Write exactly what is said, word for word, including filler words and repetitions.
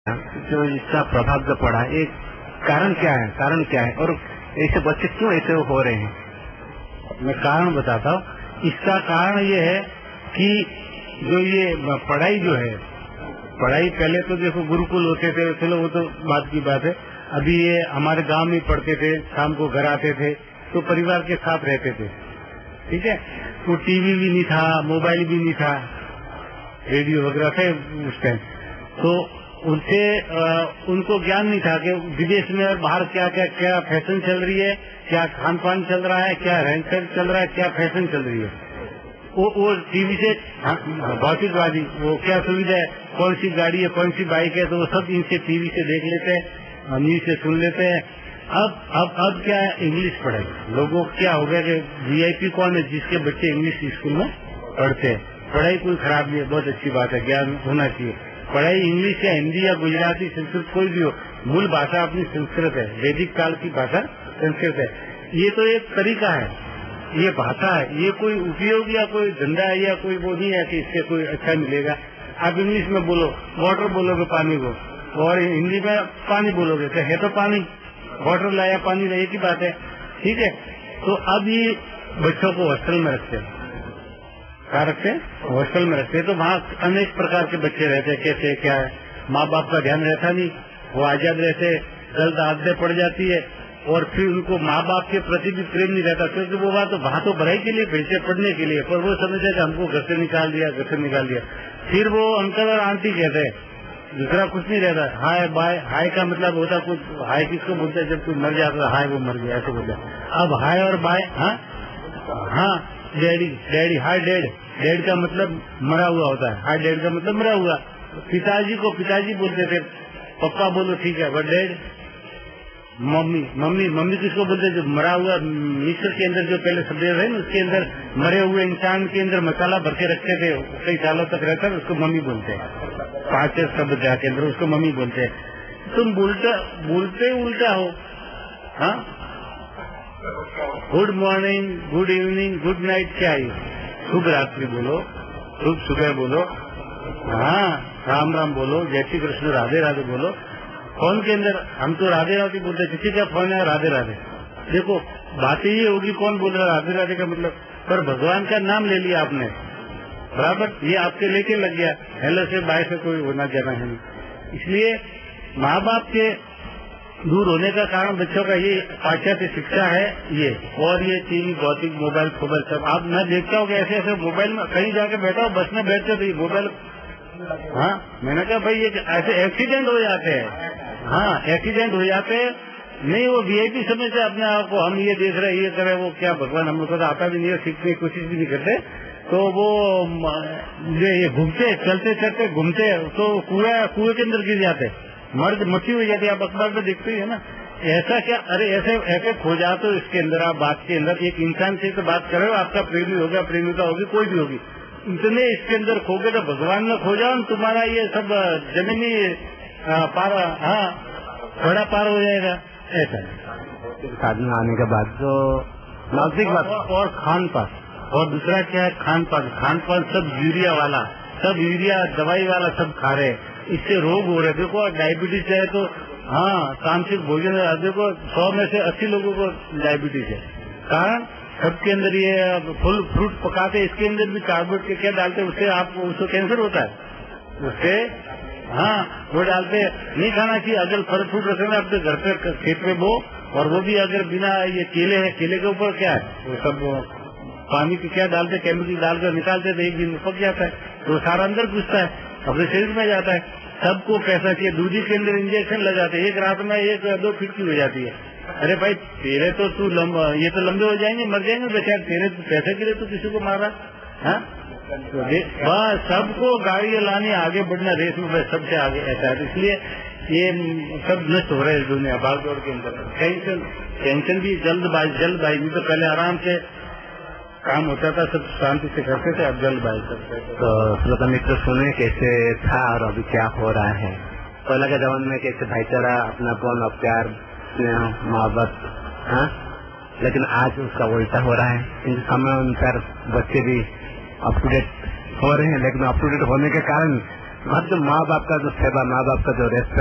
जो इसका प्रभाव जो पड़ा, एक कारण क्या है कारण क्या है और ऐसे बच्चे क्यों ऐसे हो रहे हैं? मैं कारण बताता हूँ। इसका कारण ये है कि जो ये पढ़ाई जो है, पढ़ाई पहले तो देखो गुरुकुल होते थे, चलो वो तो बात की बात है। अभी ये हमारे गांव में पढ़ते थे, शाम को घर आते थे तो परिवार के साथ रहते थे, ठीक है। तो टीवी भी नहीं था, मोबाइल भी नहीं था, रेडियो वगैरह थे उस टाइम। तो उनसे आ, उनको ज्ञान नहीं था कि विदेश में और बाहर क्या क्या क्या फैशन चल रही है, क्या खान पान चल रहा है, क्या रहन सहन चल रहा है, क्या फैशन चल रही है। वो वो टीवी से भौतिकवादी वो क्या सुविधा है, कौन सी गाड़ी है, कौन सी बाइक है, तो वो सब इनसे टीवी से देख लेते हैं, न्यूज से सुन लेते हैं। अब अब अब क्या है, इंग्लिश पढ़ाई। लोगों को क्या हो गया कि वीआईपी कौन है, जिसके बच्चे इंग्लिश स्कूल में पढ़ते हैं। पढ़ाई कोई खराब नहीं है, बहुत अच्छी बात है, ज्ञान होना चाहिए। पढ़ाई इंग्लिश या हिंदी या गुजराती, संस्कृत कोई भी हो, मूल भाषा अपनी संस्कृत है, वैदिक काल की भाषा संस्कृत है। ये तो एक तरीका है, ये भाषा है, ये कोई उपयोग या कोई धंधा है या कोई वो नहीं है कि इससे कोई अच्छा मिलेगा। आप इंग्लिश में बोलो, वाटर बोलोगे पानी को, और हिंदी में पानी बोलोगे तो है तो पानी, वाटर लाया पानी लाया, एक ही बात है, ठीक है। तो अब ये बच्चों को हॉस्टल में रखते हैं, क्या रखते हैं, हॉस्टल में रखते हैं। तो वहाँ अनेक प्रकार के बच्चे रहते हैं, कैसे क्या है, माँ बाप का ध्यान रहता नहीं, वो आजाद रहते, गलत आदतें पड़ जाती है, और फिर उनको माँ बाप के प्रति भी प्रेम नहीं रहता, क्योंकि वो बात तो वहाँ तो पढ़ाई के लिए भेजते, पढ़ने के लिए, पर वो समझते कि हमको घर से निकाल दिया, घर से निकाल दिया। फिर वो अंकल और आंटी कहते हैं, दूसरा कुछ नहीं रहता। हाय बाय, हाय का मतलब होता कुछ, हाय किसको बोलते हैं, जब कोई मर जाता है हाय वो मर गया ऐसे बोलते हैं। अब हाय और बाय, हाँ हाँ daddy daddy, hi dad, dad का मतलब मरा हुआ होता है, हाय डैड का मतलब मरा हुआ। पिताजी को पिताजी बोलते थे, पप्पा बोलो ठीक है, but dad, mummy mummy mummy किसको बोलते हैं, जो मरा हुआ मिक्सर के अंदर जो पहले शब्द है ना, उसके अंदर मरे हुए इंसान के अंदर मसाला भर के रखते थे, कई सालों तक रहता है, उसको मम्मी बोलते हैं। पांच शब्द के अंदर उसको मम्मी बोलते हैं। तुम बोलते बोलते उल्टा हो, हाँ, good morning, good evening, good night क्या है, शुभ रात्रि बोलो, शुभ सुबह बोलो, हाँ राम राम बोलो, जय श्री कृष्ण, राधे राधे बोलो। फोन के अंदर हम तो राधे राधे बोलते, किसी का फोन है राधे राधे, देखो बातें ये होगी कौन बोल रहा है राधे राधे का मतलब, पर भगवान का नाम ले लिया आपने, बराबर, ये आपके लेके लग गया, हेलो से बाय से कोई होना जाना है नहीं। इसलिए माँ बाप के दूर होने का कारण बच्चों का ये पाश्चात्य शिक्षा है ये, और ये टीवी, भौतिक, मोबाइल फोबाइल सब। आप मैं देखता हूँ कि ऐसे ऐसे मोबाइल में कहीं जाके बैठा हूँ, बस में बैठते तो ये मोबाइल, हाँ मैंने कहा भाई ये ऐसे एक्सीडेंट हो जाते हैं, हाँ एक्सीडेंट हो जाते हैं, नहीं वो वीआईपी समझते अपने आप को, हम ये देख रहे ये करे, वो क्या भगवान हम लोग को आता भी नहीं है, सीखने की कोशिश भी नहीं करते। तो वो ये घूमते चलते चलते घूमते तो कुएं कुएं के अंदर गिर जाते, मर्द मट्टी हो जाती है, आप अखबार में देखते हैं ना। ऐसा क्या, अरे ऐसे ऐसे खो जाओ तो इसके अंदर आप बात के अंदर एक इंसान से तो बात करो, आपका प्रेमी होगा, प्रेमिका होगी, कोई भी होगी, इतने इसके अंदर खोगे तो भगवान में खो जाओ, तुम्हारा ये सब जमीनी पार, हाँ बड़ा पार हो जाएगा। ऐसा साधना आने के बाद तो नौतिक बात, और खान पान, और दूसरा क्या है खान पान, खान पान सब यूरिया वाला, सब यूरिया दवाई वाला सब खा रहे, इससे रोग हो रहे। देखो डायबिटीज है तो हाँ तामसिक भोजन, देखो सौ में से अस्सी लोगों को डायबिटीज है, कारण सबके अंदर ये फुल फ्रूट पकाते, इसके अंदर भी कार्बोहाइड्रेट के क्या डालते, उससे आपको उसको कैंसर होता है, उससे हाँ वो डालते नहीं खाना चाहिए। अगर फल फ्रूट रखेंगे अपने घर पे खेत में बो, और वो भी अगर बिना ये केले है, केले के ऊपर क्या है वो सब पानी के क्या डालते, केमिकल डालकर निकालते, तो एक दिन पक जाता है, तो सारा अंदर घुसता है, अपने शरीर में जाता है। सबको पैसा चाहिए, दूधी के अंदर इंजेक्शन लगाते हैं, एक रात में एक दो फिटकी हो जाती है। अरे भाई तेरे तो तू लंबा, ये तो लंबे हो जाएंगे, मर जाएंगे बेचारे, तेरे तो पैसे के लिए तो किसी को मारा है। बस सबको गाड़ियाँ लानी, आगे बढ़ना रेस में, बस सबसे आगे ऐसा है। इसलिए ये सब नष्ट हो रहे हैं दुनिया भागदौड़ के अंदर। टेंशन टेंशन भी जल्दबाजी जल्दबाजी में, तो पहले आराम से काम होता था, सब शांति से करते थे, अब जल्दबाजी करते थे। तो श्रोता मित्र सुने कैसे था और अभी क्या हो रहा है। पहले के जमाने में कैसे भाईचारा, अपनापन, प्यार, स्नेह, मोहब्बत, हाँ, लेकिन आज उसका उल्टा हो रहा है। इन समय अनुसार बच्चे भी अप टू डेट हो रहे हैं, लेकिन अप टू डेट होने के कारण मतलब माँ बाप का जो सेवा, माँ बाप का जो रेस्पेक्ट